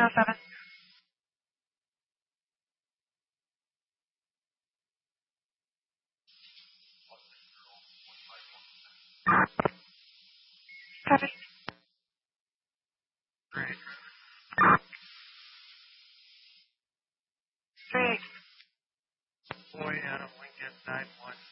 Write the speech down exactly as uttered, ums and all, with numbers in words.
seven. Copy. Great. Three eight. Boy, Adam Lincoln, nine one.